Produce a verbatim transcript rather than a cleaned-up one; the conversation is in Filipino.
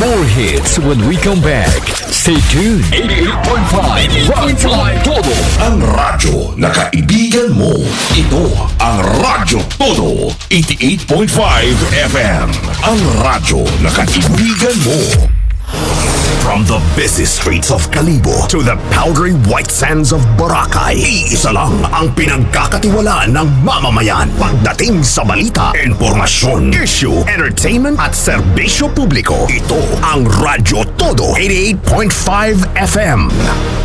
More hits when we come back. Stay tuned. eighty-eight point five Radyo Todo. Ang radyo na kaibigan mo. Ito ang Radyo Todo. eighty-eight point five F M. Ang radyo na kaibigan mo. From the busy streets of Kalibo to the powdery white sands of Boracay, iisa lang ang pinagkakatiwalaan ng mamamayan pagdating sa balita, informasyon, issue, entertainment at serbisyo publiko. Ito ang Radyo Todo eighty-eight point five F M.